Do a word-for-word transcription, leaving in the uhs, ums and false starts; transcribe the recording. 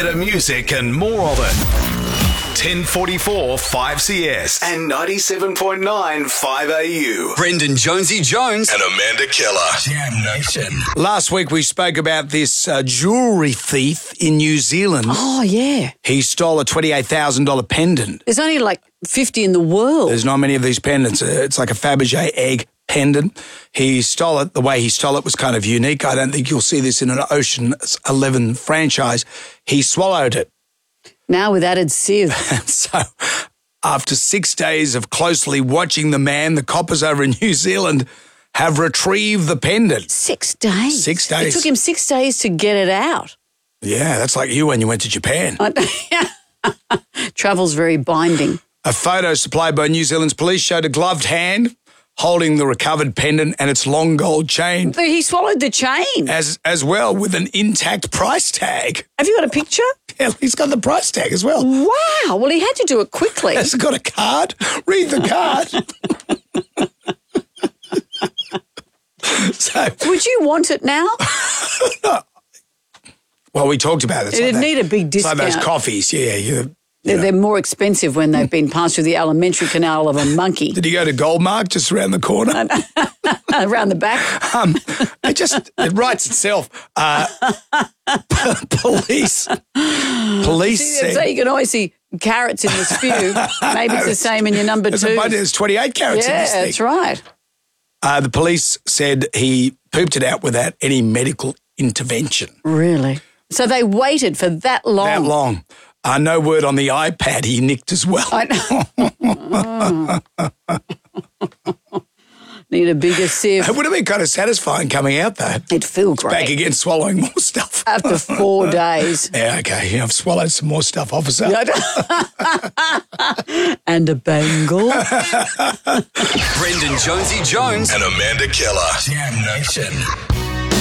Better music and more of it. ten forty-four five C S and ninety-seven point nine five A U. Brendan Jonesy Jones and Amanda Keller. Jam Nation. Last week we spoke about this uh, jewellery thief in New Zealand. Oh, yeah. He stole a twenty-eight thousand dollars pendant. There's only like fifty in the world. There's not many of these pendants. Uh, It's like a Fabergé egg pendant. He stole it. The way he stole it was kind of unique. I don't think you'll see this in an Ocean's Eleven franchise. He swallowed it. Now with added sieve. So after six days of closely watching the man, the coppers over in New Zealand have retrieved the pendant. Six days. Six days. It took him six days to get it out. Yeah, that's like you when you went to Japan. Travel's very binding. A photo supplied by New Zealand's police showed a gloved hand holding the recovered pendant and its long gold chain. But he swallowed the chain. As as well, with an intact price tag. Have you got a picture? Yeah, he's got the price tag as well. Wow. Well, he had to do it quickly. Has it got a card? Read the card. So, would you want it now? well, we talked about it. It's It'd like need that, a big It's discount. like those coffees, yeah. You, They're, they're more expensive when they've been passed through the alimentary canal of a monkey. Did you go to Goldmark just around the corner? Around the back. Um, it just, it writes itself. Uh, police, police See, said. so you can always see carrots in the spew. Maybe it's the same in your number There's, two. a bunch, there's twenty-eight carats in Yeah, this thing. that's right. Uh, the police said he pooped it out without any medical intervention. Really? So they waited for that long. That long. Uh, no word on the iPad he nicked as well. I know. Need a bigger sieve. It would have been kind of satisfying coming out, though. It'd feel great. Back again, swallowing more stuff. After four days. Yeah, okay. Yeah, I've swallowed some more stuff, officer. And a bangle. Brendan Jonesy Jones and Amanda Keller. Jam Nation.